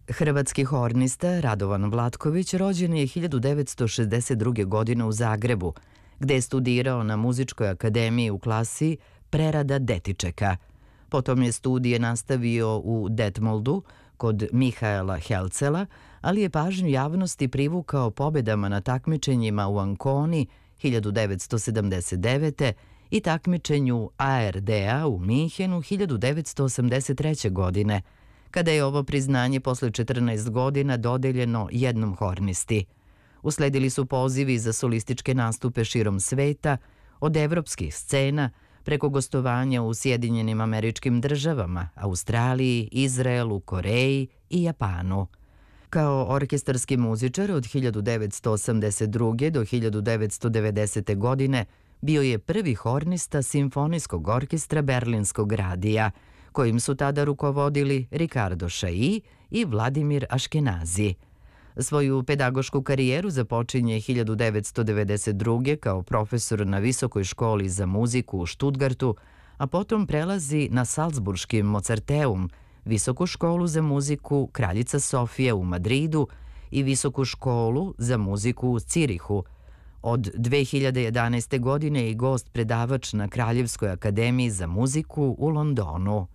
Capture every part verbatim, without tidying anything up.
Hrvatski hornista Radovan Vlatković rođen je hiljadu devetsto šezdeset druge. godine u Zagrebu, gde je studirao na Muzičkoj akademiji u klasi Prerada Detičeka. Potom je studije nastavio u Detmoldu kod Mihaela Helcela, ali je pažnju javnosti privukao pobedama na takmičenjima u Anconi hiljadu devetsto sedamdeset devete. i takmičenju A R D-a u Minhenu hiljadu devetsto osamdeset treće. godine, kada je ovo priznanje posle četrnaest godina dodeljeno jednom hornisti. Usledili su pozivi za solističke nastupe širom sveta, od evropskih scena, preko gostovanja u Sjedinjenim Američkim Državama, Australiji, Izraelu, Koreji i Japanu. Kao orkestarski muzičar od hiljadu devetsto osamdeset druge. do hiljadu devetsto devedesete. godine bio je prvi hornista Simfonijskog orkestra Berlinskog radija, kojim su tada rukovodili Ricardo Chailly i Vladimir Aškenazi. Svoju pedagošku karijeru započinje hiljadu devetsto devedeset druge. kao profesor na Visokoj školi za muziku u Štutgartu, a potom prelazi na Salzburški Mozarteum, Visoku školu za muziku Kraljica Sofija u Madridu i Visoku školu za muziku u Cirihu. Od dve hiljade jedanaeste. godine je i gost predavač na Kraljevskoj akademiji za muziku u Londonu.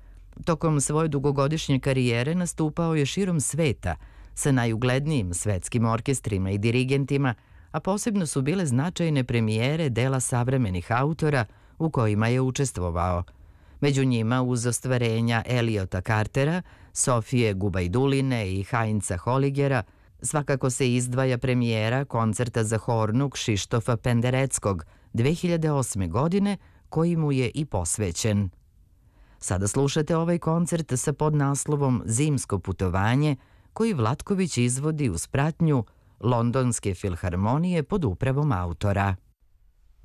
Tokom svoje dugogodišnje karijere nastupao je širom sveta sa najuglednijim svetskim orkestrima i dirigentima, a posebno su bile značajne premijere dela savremenih autora u kojima je učestvovao. Među njima uz ostvarenja Eliota Cartera, Sofije Gubajduline i Heinza Holligera svakako se izdvaja premijera koncerta za hornu Kšištofa Pendereckog dve hiljade osme. godine, koji mu je i posvećen. Sada slušate ovaj koncert sa podnaslovom Zimsko putovanje, koji Vlatković izvodi uz pratnju Londonske filharmonije pod upravom autora.